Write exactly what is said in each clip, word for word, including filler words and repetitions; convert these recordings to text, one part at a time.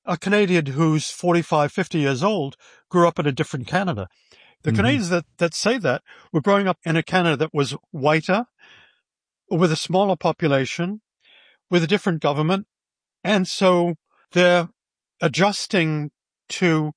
a Canadian who's forty-five, fifty years old grew up in a different Canada. The mm-hmm. Canadians that, that say that were growing up in a Canada that was whiter, with a smaller population, with a different government. And so they're adjusting to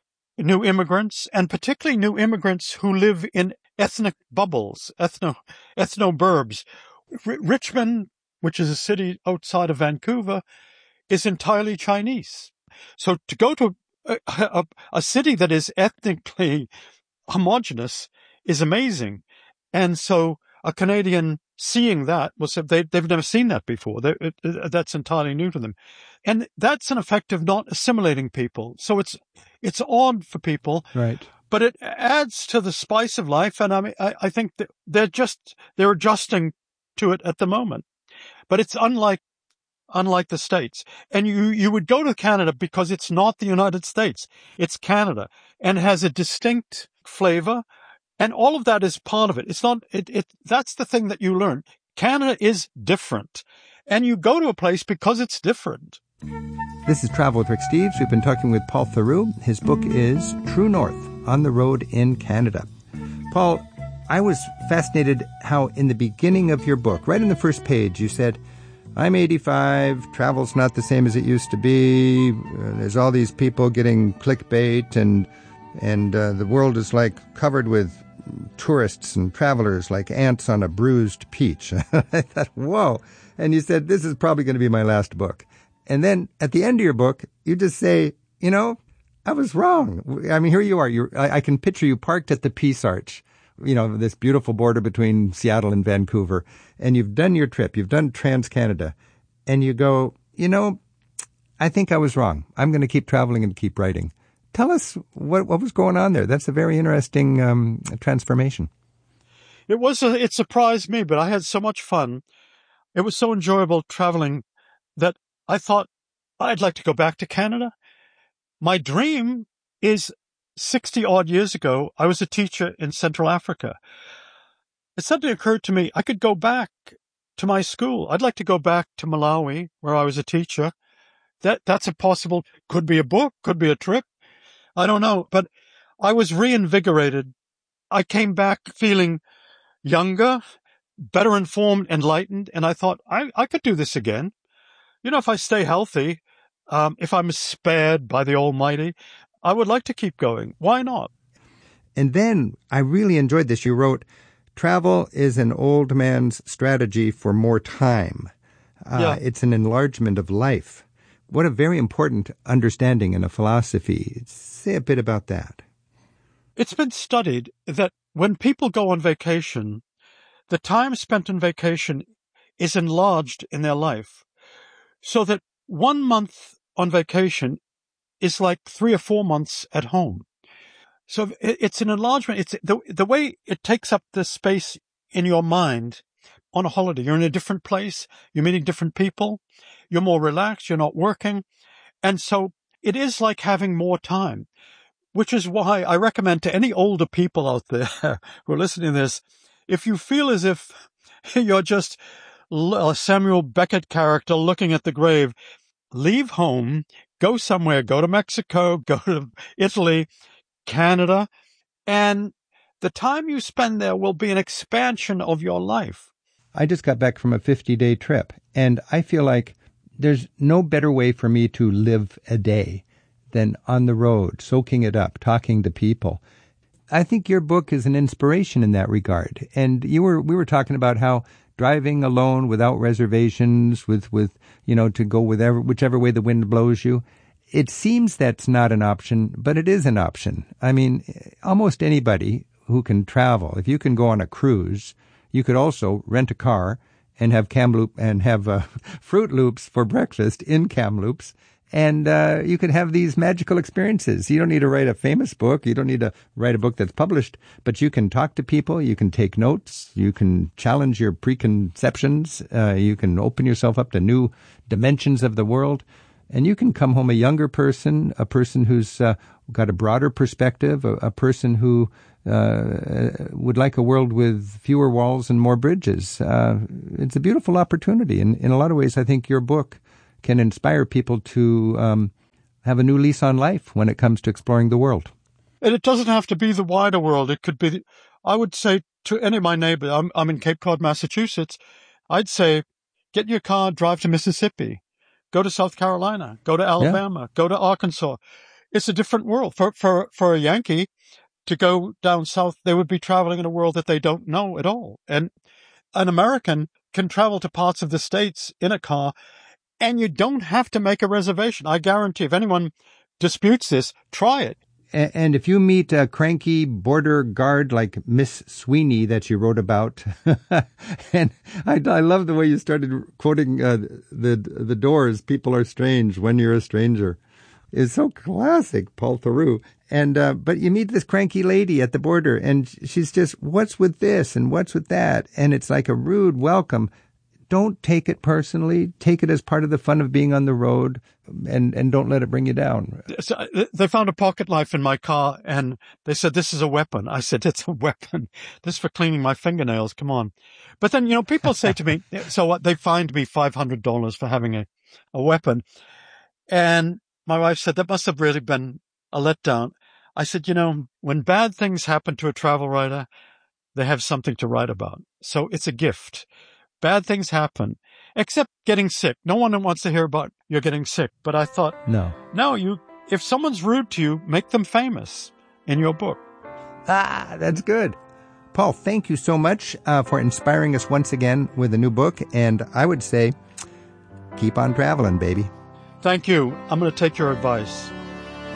new immigrants, and particularly new immigrants who live in ethnic bubbles, ethno, ethno-burbs. R- Richmond, which is a city outside of Vancouver, is entirely Chinese. So to go to a, a, a city that is ethnically homogenous is amazing. And so a Canadian seeing that will say they, they've never seen that before. They, it, it, that's entirely new to them. And that's an effect of not assimilating people. So it's it's odd for people. Right. But it adds to the spice of life. And I mean, I, I think that they're just, they're adjusting to it at the moment. But it's unlike unlike the States. And you, you would go to Canada because it's not the United States. It's Canada and has a distinct flavor. And all of that is part of it. It's not, it, it, that's the thing that you learn. Canada is different. And you go to a place because it's different. This is Travel with Rick Steves. We've been talking with Paul Theroux. His book is True North, On the Road in Canada. Paul, I was fascinated how in the beginning of your book, right in the first page, you said, I'm eighty-five, travel's not the same as it used to be, uh, there's all these people getting clickbait, and and uh, the world is like covered with tourists and travelers like ants on a bruised peach. I thought, whoa. And you said, this is probably going to be my last book. And then at the end of your book, you just say, you know, I was wrong. I mean, here you are. You're, I, I can picture you parked at the Peace Arch, you know, this beautiful border between Seattle and Vancouver, and you've done your trip, you've done Trans-Canada, and you go, you know, I think I was wrong. I'm going to keep traveling and keep writing. Tell us what what was going on there. That's a very interesting um, transformation. It was, a, it surprised me, but I had so much fun. It was so enjoyable traveling that I thought I'd like to go back to Canada. My dream is sixty odd years ago, I was a teacher in Central Africa. It suddenly occurred to me I could go back to my school. I'd like to go back to Malawi, where I was a teacher. That that's a possible, could be a book, could be a trip. I don't know, but I was reinvigorated. I came back feeling younger, better informed, enlightened, and I thought I, I could do this again. You know, if I stay healthy, um, if I'm spared by the Almighty, I would like to keep going. Why not? And then I really enjoyed this. You wrote, travel is an old man's strategy for more time. Uh, yeah. It's an enlargement of life. What a very important understanding and a philosophy. Say a bit about that. It's been studied that when people go on vacation, the time spent on vacation is enlarged in their life. So that one month on vacation is like three or four months at home. So it's an enlargement. It's the, the way it takes up the space in your mind on a holiday. You're in a different place. You're meeting different people. You're more relaxed. You're not working. And so it is like having more time, which is why I recommend to any older people out there who are listening to this, if you feel as if you're just a Samuel Beckett character looking at the grave, leave home, go somewhere, go to Mexico, go to Italy, Canada, and the time you spend there will be an expansion of your life. I just got back from a fifty-day trip, and I feel like there's no better way for me to live a day than on the road, soaking it up, talking to people. I think your book is an inspiration in that regard. And you were we were talking about how driving alone without reservations, with, with you know, to go whatever, whichever way the wind blows you, it seems that's not an option, but it is an option. I mean, almost anybody who can travel, if you can go on a cruise, you could also rent a car and have Kamloop and have uh, Fruit Loops for breakfast in Kamloops. And uh, you can have these magical experiences. You don't need to write a famous book. You don't need to write a book that's published. But you can talk to people. You can take notes. You can challenge your preconceptions. Uh, you can open yourself up to new dimensions of the world. And you can come home a younger person, a person who's uh, got a broader perspective, a, a person who uh, would like a world with fewer walls and more bridges. Uh, it's a beautiful opportunity. And in a lot of ways, I think your book can inspire people to um, have a new lease on life when it comes to exploring the world. And it doesn't have to be the wider world. It could be, the, I would say to any of my neighbors, I'm, I'm in Cape Cod, Massachusetts, I'd say, get in your car, drive to Mississippi, go to South Carolina, go to Alabama, yeah. go to Arkansas. It's a different world. For, for, for a Yankee to go down south, they would be traveling in a world that they don't know at all. And an American can travel to parts of the States in a car, and you don't have to make a reservation. I guarantee if anyone disputes this, try it. And if you meet a cranky border guard like Miss Sweeney that you wrote about, and I, I love the way you started quoting uh, the the Doors, "People are strange when you're a stranger." It's so classic, Paul Theroux. And uh, but you meet this cranky lady at the border, and she's just, what's with this and what's with that? And it's like a rude welcome. Don't take it personally. Take it as part of the fun of being on the road, and, and don't let it bring you down. So they found a pocket knife in my car, and they said, this is a weapon. I said, it's a weapon. This is for cleaning my fingernails. Come on. But then, you know, people say to me, so what? They fined me five hundred dollars for having a, a weapon. And my wife said, that must have really been a letdown. I said, you know, when bad things happen to a travel writer, they have something to write about. So it's a gift. Bad things happen, except getting sick. No one wants to hear about you're getting sick. But I thought, no, no, you, if someone's rude to you, make them famous in your book. Ah, that's good. Paul, thank you so much uh, for inspiring us once again with a new book. And I would say, keep on traveling, baby. Thank you. I'm going to take your advice.